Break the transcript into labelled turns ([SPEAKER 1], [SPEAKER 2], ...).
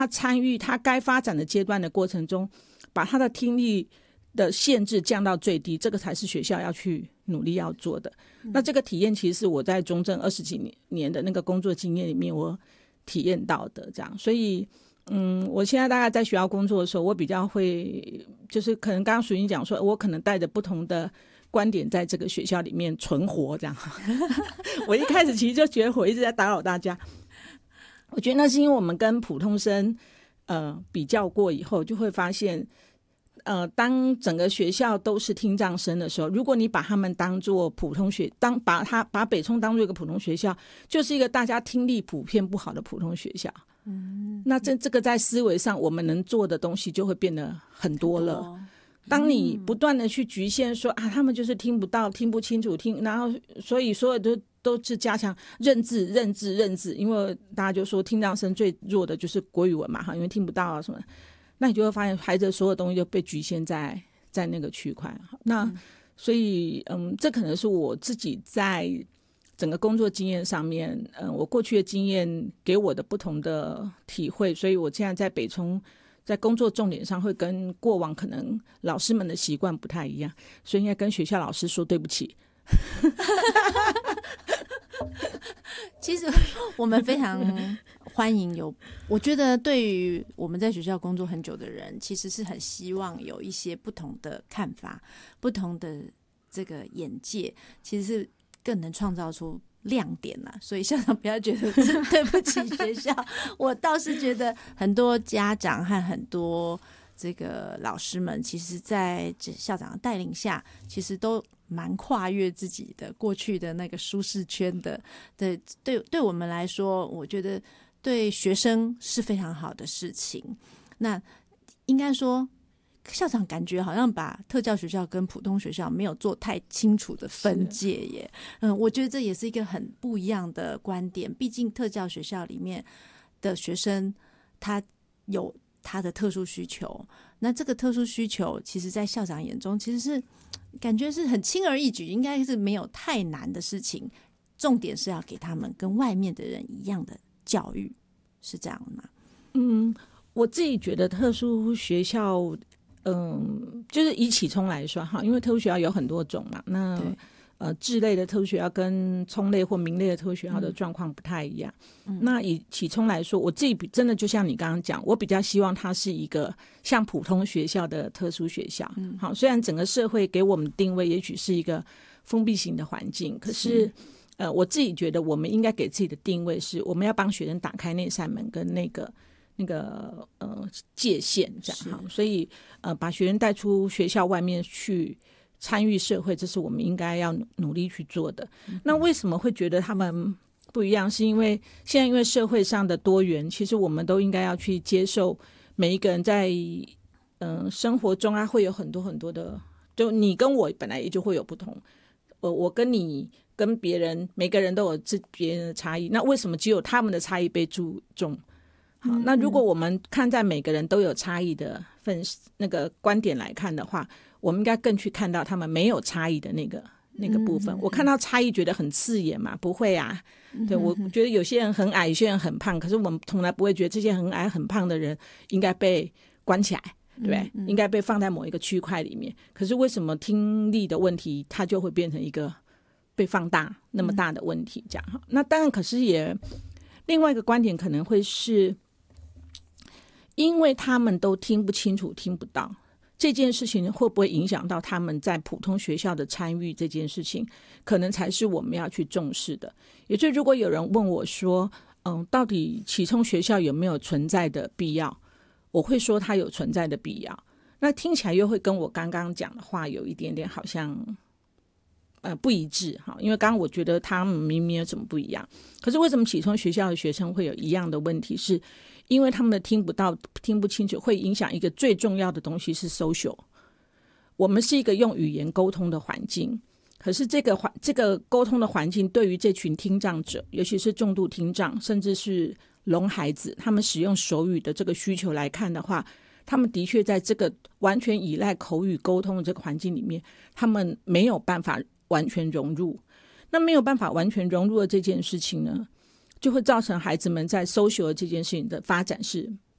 [SPEAKER 1] 他参与他该发展的阶段的过程中，把他的听力的限制降到最低，这个才是学校要去努力要做的。那这个体验其实是我在中正20几年的那个工作经验里面我体验到的，这样。所以我现在大概在学校工作的时候，我比较会就是可能刚刚淑英讲说，我可能带着不同的观点在这个学校里面存活这样。我一开始其实就觉得我一直在打扰大家，我觉得那是因为我们跟普通生比较过以后，就会发现当整个学校都是听障生的时候，如果你把他们当作普通把北聪当作一个普通学校，就是一个大家听力普遍不好的普通学校。那这个在思维上我们能做的东西就会变得很多了。当你不断的去局限说他们就是听不到听不清楚然后所以所有都是加强认字，因为大家就说听障生最弱的就是国语文嘛，因为听不到什么，那你就会发现孩子的所有东西就被局限在那个区块。那所以这可能是我自己在整个工作经验上面我过去的经验给我的不同的体会，所以我现在在北聪在工作重点上会跟过往可能老师们的习惯不太一样，所以应该跟学校老师说对不起。
[SPEAKER 2] 其实我们非常欢迎我觉得对于我们在学校工作很久的人，其实是很希望有一些不同的看法，不同的这个眼界，其实是更能创造出亮点啦。所以校长不要觉得是对不起学校，我倒是觉得很多家长和很多这个老师们，其实在校长的带领下，其实都蛮跨越自己的过去的那个舒适圈的。对我们来说，我觉得对学生是非常好的事情。那应该说校长感觉好像把特教学校跟普通学校没有做太清楚的分界耶。我觉得这也是一个很不一样的观点，毕竟特教学校里面的学生他有他的特殊需求，那这个特殊需求其实在校长眼中其实是感觉是很轻而易举，应该是没有太难的事情，重点是要给他们跟外面的人一样的教育，是这样吗？
[SPEAKER 1] 我自己觉得特殊学校就是以启聪来说因为特殊学校有很多种嘛，那智类的特殊学校跟聪类或明类的特殊学校的状况不太一样。那以启聪来说，我自己真的就像你刚刚讲，我比较希望它是一个像普通学校的特殊学校。好，虽然整个社会给我们定位也许是一个封闭型的环境，可是我自己觉得我们应该给自己的定位是我们要帮学生打开那扇门跟那个界限这样。所以把学生带出学校外面去参与社会，这是我们应该要努力去做的。那为什么会觉得他们不一样，是因为现在因为社会上的多元，其实我们都应该要去接受每一个人在生活中会有很多很多的，就你跟我本来也就会有不同，我跟你跟别人每个人都有别人的差异，那为什么只有他们的差异被注重？好，那如果我们看在每个人都有差异的那个观点来看的话，我们应该更去看到他们没有差异的那个部分。我看到差异觉得很刺眼嘛？不会啊。对，我觉得有些人很矮，有些人很胖，可是我们从来不会觉得这些很矮很胖的人应该被关起来，对，应该被放在某一个区块里面。可是为什么听力的问题它就会变成一个被放大那么大的问题这样？那当然，可是也另外一个观点可能会是因为他们都听不清楚听不到这件事情，会不会影响到他们在普通学校的参与，这件事情可能才是我们要去重视的。也就是如果有人问我说到底启聪学校有没有存在的必要，我会说它有存在的必要。那听起来又会跟我刚刚讲的话有一点点好像不一致，因为刚刚我觉得他们明明有什么不一样，可是为什么启聪学校的学生会有一样的问题，是因为他们的听不到听不清楚，会影响一个最重要的东西是 social。 我们是一个用语言沟通的环境，可是这个沟通的环境对于这群听障者，尤其是重度听障甚至是聋孩子，他们使用手语的这个需求来看的话，他们的确在这个完全依赖口语沟通的这个环境里面，他们没有办法完全融入。那没有办法完全融入的这件事情呢，就会造成孩子们在 social 的这件事情的发展是